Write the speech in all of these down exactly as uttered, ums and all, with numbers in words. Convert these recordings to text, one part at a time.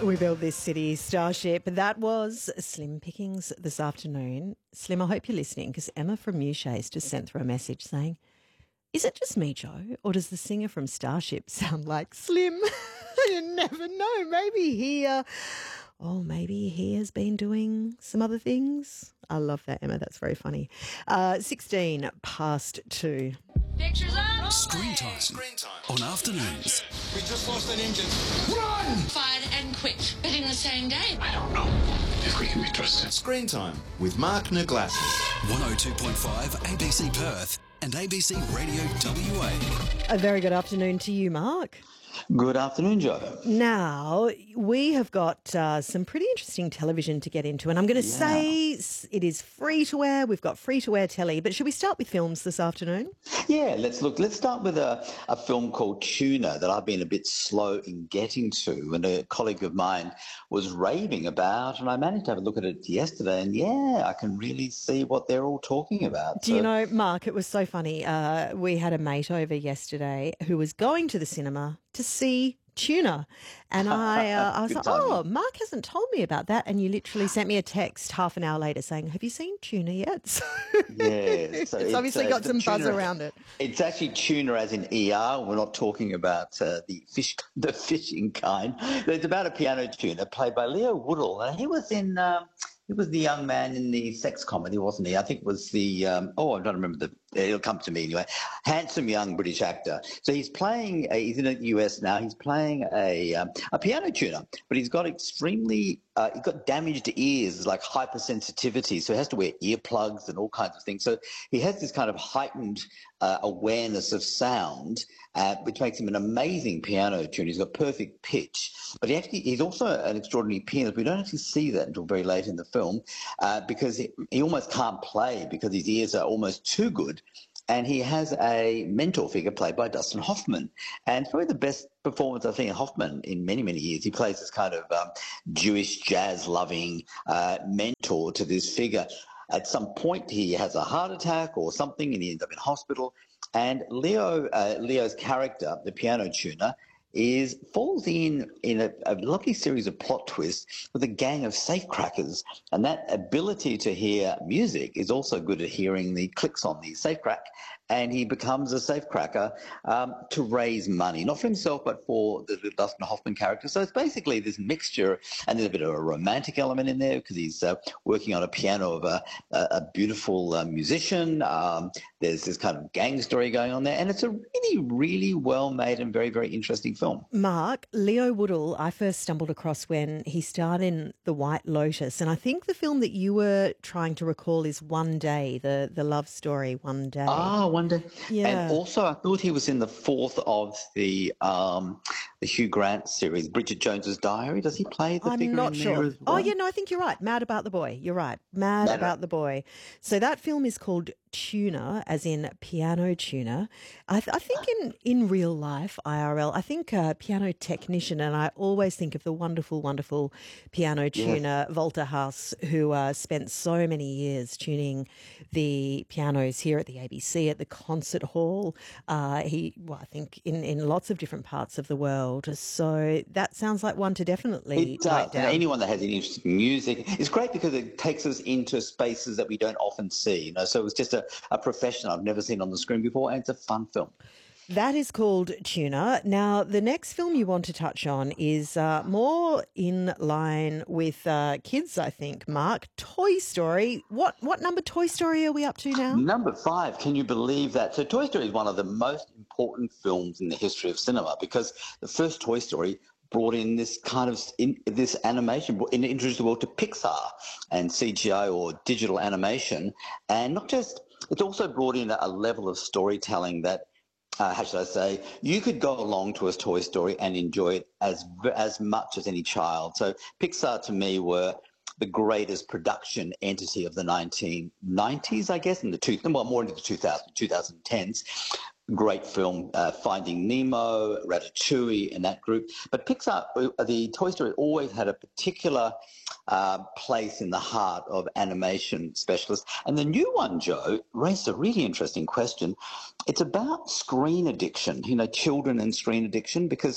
We build this city, Starship. That was Slim Pickings this afternoon. Slim, I hope you're listening because Emma from Newshays just sent through a message saying, is it just me, Joe, or does the singer from Starship sound like Slim? You never know. Maybe he, uh, oh, maybe he has been doing some other things. I love that, Emma. That's very funny. Uh, sixteen past two. Pictures up. Screen time. Screen time. On afternoons. We just lost an engine. Run! Fired and quick, but in the same day. I don't know if we can be trusted. Screen time with Mark Naglassis. one oh two point five A B C Perth and A B C Radio W A. A very good afternoon to you, Mark. Good afternoon, Joe. Now, we have got uh, some pretty interesting television to get into, and I'm going to Yeah. say it is free-to-air. We've got free-to-air telly, but should we start with films this afternoon? Yeah, let's look. Let's start with a, a film called Tuna that I've been a bit slow in getting to, and a colleague of mine was raving about, and I managed to have a look at it yesterday, and yeah, I can really see what they're all talking about. Do you know, Mark, it was so funny. Uh, we had a mate over yesterday who was going to the cinema to see Tuna. And I uh, I was Good like, timing. oh, Mark hasn't told me about that. And you literally sent me a text half an hour later saying, have you seen Tuna yet? So Yeah, so it's obviously uh, got the some buzz tuna- around it. It's actually tuna as in E R. We're not talking about uh, the fish, the fishing kind. It's about a piano tuner played by Leo Woodall. And he was in... Um, He was the young man in the sex comedy, wasn't he? I think it was the, um, oh, I don't remember the, it'll come to me anyway. Handsome young British actor. So he's playing, a, he's in the U S now, he's playing a, um, a piano tuner, but he's got extremely, uh, he's got damaged ears, like hypersensitivity. So he has to wear earplugs and all kinds of things. So he has this kind of heightened uh, awareness of sound, uh, which makes him an amazing piano tuner. He's got perfect pitch, but he actually, he's also an extraordinary pianist. We don't actually see that until very late in the film uh, because he, he almost can't play because his ears are almost too good. And he has a mentor figure played by Dustin Hoffman. And it's probably the best performance I've seen of Hoffman in many, many years. He plays this kind of um, Jewish jazz-loving uh, mentor to this figure. At some point, he has a heart attack or something, and he ends up in hospital. And Leo, uh, Leo's character, the piano tuner, is falls in in a, a lovely series of plot twists with a gang of safecrackers. And that ability to hear music is also good at hearing the clicks on the safecrack. And he becomes a safecracker um, to raise money, not for himself, but for the, the Dustin Hoffman character. So it's basically this mixture, and there's a bit of a romantic element in there because he's uh, working on a piano of a, a, a beautiful uh, musician. Um, there's this kind of gang story going on there. And it's a really, really well-made and very, very interesting film. Mark, Leo Woodall, I first stumbled across when he starred in The White Lotus. And I think the film that you were trying to recall is One Day, the, the love story, One Day. Ah, wonder. Yeah. And also, I thought he was in the fourth of the um, the Hugh Grant series, Bridget Jones's Diary. Does he play the I'm figure not in sure. there as well? Oh, yeah, no, I think you're right. Mad About the Boy. You're right. Mad Mad About the Boy. So that film is called Tuner, as in piano tuner. I, th- I think in, in real life, I R L, I think uh, piano technician, and I always think of the wonderful, wonderful piano tuner, Walter Haas, who uh, spent so many years tuning the pianos here at the A B C, at the concert hall. Uh, he, well, I think in, in lots of different parts of the world. So that sounds like one to definitely It write does. down. And anyone that has any interest in music, it's great because it takes us into spaces that we don't often see. You know, so it was just a, a profession I've never seen on the screen before, and it's a fun film. That is called Tuna. Now, the next film you want to touch on is uh, more in line with uh, kids, I think, Mark. Toy Story. What what number Toy Story are we up to now? Number five, can you believe that? So Toy Story is one of the most important films in the history of cinema because the first Toy Story brought in this kind of in, this animation, brought in, introduced the world to Pixar and C G I or digital animation, and not just. It's also brought in a level of storytelling that, uh, how should I say, you could go along to a Toy Story and enjoy it as as much as any child. So Pixar to me were the greatest production entity of the nineteen nineties, I guess, in the two, well, more into the two thousand, twenty tens. Great film, uh, Finding Nemo, Ratatouille, and that group. But Pixar, uh, the Toy Story always had a particular uh, place in the heart of animation specialists. And the new one, Joe, raised a really interesting question. It's about screen addiction, you know, children and screen addiction, because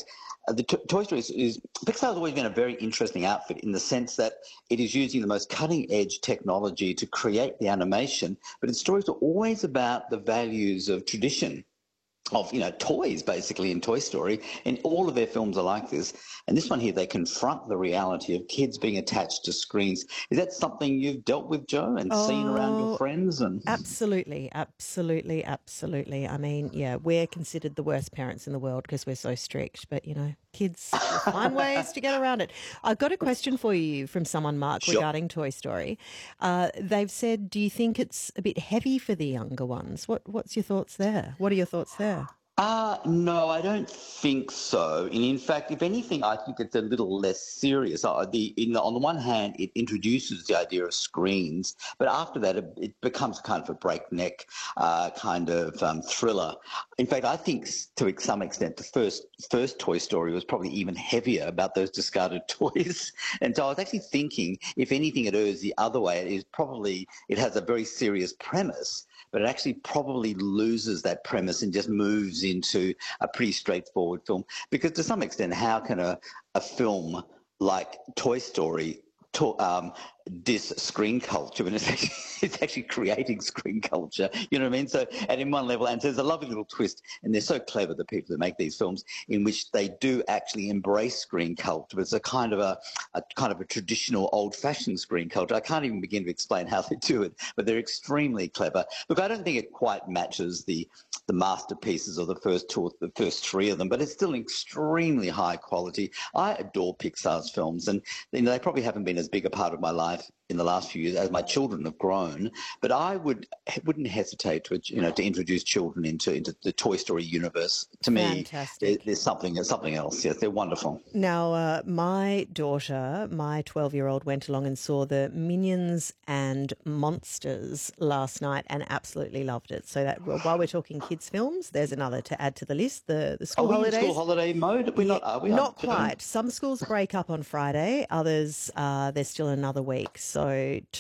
uh, the to- Toy Story is, is Pixar has always been a very interesting outfit in the sense that it is using the most cutting edge technology to create the animation, but its stories are always about the values of tradition. Of, you know, toys basically in Toy Story, and all of their films are like this. And this one here, they confront the reality of kids being attached to screens. Is that something you've dealt with, Joe, and oh, seen around your friends? And absolutely, absolutely, absolutely. I mean, yeah, we're considered the worst parents in the world because we're so strict, but, you know, kids find ways to get around it. I've got a question for you from someone, Mark, sure. regarding Toy Story. Uh, they've said, do you think it's a bit heavy for the younger ones? What What's your thoughts there? What are your thoughts there? Uh, no, I don't think so. And in fact, if anything, I think it's a little less serious. Uh, the, in the, on the one hand, it introduces the idea of screens, but after that, it, it becomes kind of a breakneck uh, kind of um, thriller. In fact, I think to some extent, the first first Toy Story was probably even heavier about those discarded toys. And so I was actually thinking, if anything, it errs the other way. It is probably, it has a very serious premise, but it actually probably loses that premise and just moves into a pretty straightforward film. Because to some extent, how can a, a film like Toy Story to, um, diss screen culture when it's actually, it's actually creating screen culture? You know what I mean? So, and in one level, and there's a lovely little twist, and they're so clever, the people that make these films, in which they do actually embrace screen culture. But it's a kind of a, a kind of a traditional, old-fashioned screen culture. I can't even begin to explain how they do it, but they're extremely clever. Look, I don't think it quite matches the the masterpieces of the first two, the first three of them, but it's still extremely high quality. I adore Pixar's films, and you know, they probably haven't been as big a part of my life in the last few years as my children have grown, but I would wouldn't hesitate to you know to introduce children into into the Toy Story universe. To me, there, there's something there's something else. Yes, they're wonderful. Now, uh, my daughter, my twelve-year-old, went along and saw the Minions and Monsters last night and absolutely loved it. So that while we're talking kids' films, there's another to add to the list. The the school are we holidays. In school holiday mode? We're yeah, not. Are we? Not quite. Some schools break up on Friday. Others, uh, there's still another week. So